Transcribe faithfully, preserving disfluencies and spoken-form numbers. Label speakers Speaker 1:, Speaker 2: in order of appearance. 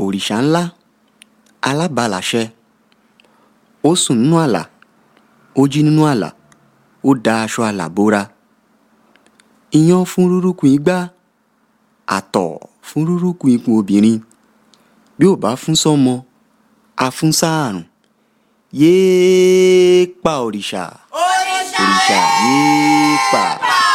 Speaker 1: òrìṣà ńlá alábàláṣẹ. Ó sùn nínú àlà, ó jí nínú àlà, ó da aṣọ àlà bóra. Iyán fún rúrúkún igbá, àtọ̀ fún rúrúkún ikùn obìnrin. Bí ò bá fún sọ́mọ, a fún sáàrùn. Yéé pa òrìṣà,
Speaker 2: Òrìṣà
Speaker 1: òrìṣà yéé pa.